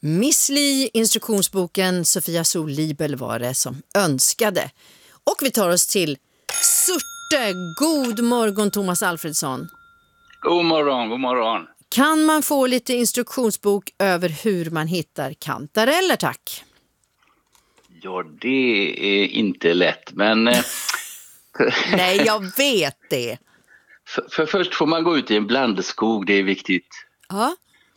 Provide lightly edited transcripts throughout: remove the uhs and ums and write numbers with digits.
Miss Li, instruktionsboken Sofia Sol-Libel var det som önskade. Och vi tar oss till Surte. God morgon Thomas Alfredsson. God morgon, god morgon. Kan man få lite instruktionsbok över hur man hittar kantareller, tack? Ja, det är inte lätt, men... Nej, jag vet det. För först får man gå ut i en blandskog, det är viktigt. Ja.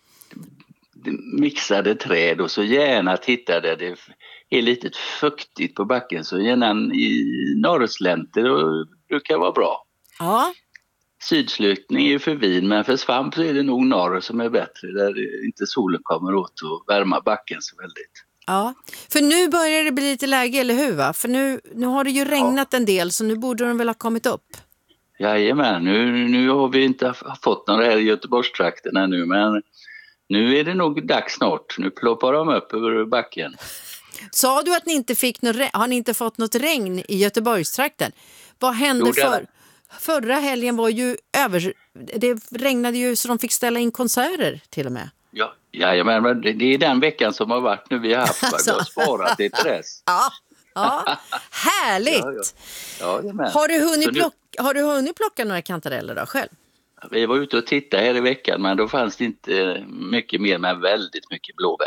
Mixade träd och så gärna titta där det är lite fuktigt på backen, så gärna i norrslänter och brukar vara bra. Ja. Sydslutning är ju för vin, men för svamp så är det nog norr som är bättre, där inte solen kommer åt och värma backen så väldigt. Ja, för nu börjar det bli lite läge, eller hur va? För nu har det ju regnat en del, så nu borde de väl ha kommit upp. Jajamän, nu har vi inte fått några här i Göteborgstrakterna nu, men nu är det nog dags snart. Nu ploppar de upp över backen. Sa du att ni inte fick har ni inte fått något regn i Göteborgstrakten? Vad hände förra helgen var ju det regnade ju så de fick ställa in konserter till och med. Jajamän, men det är den veckan som har varit nu vi har haft. Alltså. Jag har sparat det till dess. Ja, härligt! Ja, har du hunnit plocka några kantareller då själv? Vi var ute och tittade här i veckan, men då fanns det inte mycket mer, men väldigt mycket blåbär.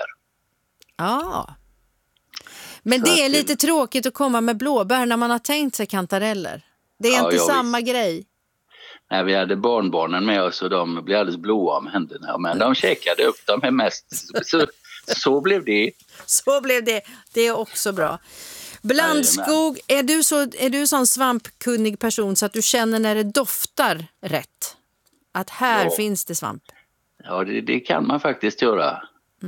Ja. Men det är lite tråkigt att komma med blåbär när man har tänkt sig kantareller. Det är inte samma grej. Nej, vi hade barnbarnen med oss och de blev alldeles blåa om händerna. Men de käkade upp dem mest. Så blev det. Så blev det. Det är också bra. Blandskog, är du sån svampkunnig person så att du känner när det doftar rätt? Att här finns det svamp? Ja, det kan man faktiskt göra.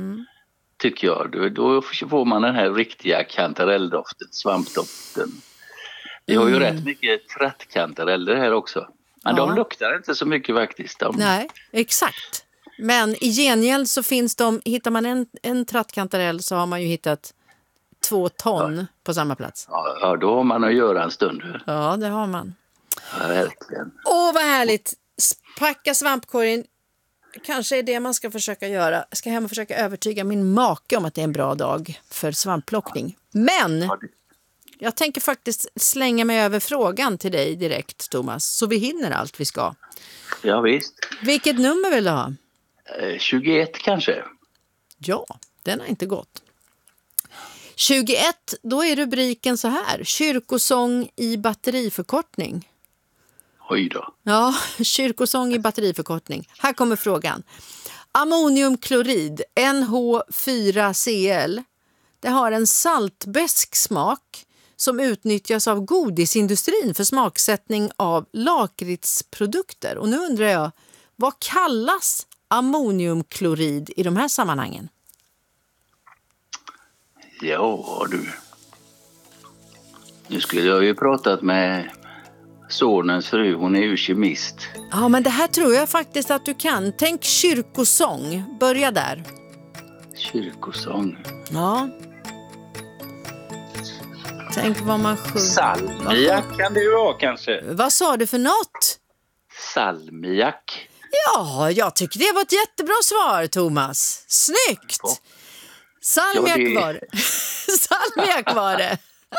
Tycker jag. Då får man den här riktiga kantarelldoften, svampdoften. Vi har ju rätt mycket trattkantareller här också. Men de luktar inte så mycket faktiskt. Nej, exakt. Men i gengäld så hittar man en trattkantarell så har man ju hittat 2 ton på samma plats. Ja, då har man att göra en stund. Ja, det har man. Ja, verkligen. Åh, vad härligt. Packa svampkorgen. Kanske är det man ska försöka göra. Jag ska hem och försöka övertyga min make om att det är en bra dag för svampplockning. Men... jag tänker faktiskt slänga mig över frågan till dig direkt, Thomas, så vi hinner allt vi ska. Ja, visst. Vilket nummer vill du ha? 21 kanske. Ja, den har inte gått. 21, då är rubriken så här. Kyrkosång i batteriförkortning. Oj då. Ja, kyrkosång i batteriförkortning. Här kommer frågan. Ammoniumklorid, NH4Cl. Det har en saltbesk smak som utnyttjas av godisindustrin för smaksättning av lakritsprodukter. Och nu undrar jag, vad kallas ammoniumklorid i de här sammanhangen? Ja du, nu skulle jag ju pratat med sonens fru, hon är ju kemist. Ja, men det här tror jag faktiskt att du kan. Tänk kyrkosång, börja där. Kyrkosång? Ja. Tänk vad man sjunger. Salmiak kan det ju vara kanske. Vad sa du för något? Salmiak. Ja, jag tycker det var ett jättebra svar, Thomas. Snyggt! Salmiak var det. Salmiak var det.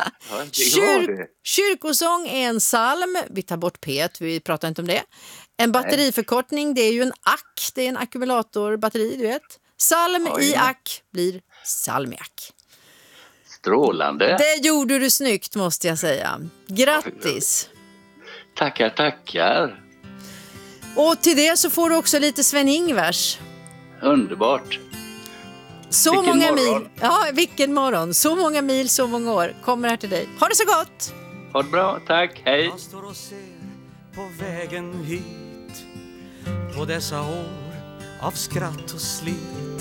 Kyrkosång är en salm. Vi tar bort P, vi pratar inte om det. En batteriförkortning, det är ju en ack. Det är en ackumulatorbatteri, du vet. Salm i ack blir salmiak. Strålande. Det gjorde du snyggt, måste jag säga. Grattis. Tackar. Och till det så får du också lite Sven-Ingvars. Underbart. Så vilken många morgon. Mil. Ja, vilken morgon. Så många mil, så många år. Kommer här till dig. Ha det så gott. Ha det bra, tack. Hej. Jag står och ser på vägen hit, på dessa år av skratt och slit.